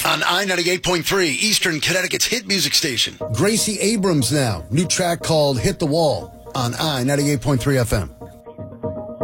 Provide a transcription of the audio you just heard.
On I-98.3, Eastern Connecticut's hit music station. Gracie Abrams now. New track called Hit the Wall on I-98.3 FM.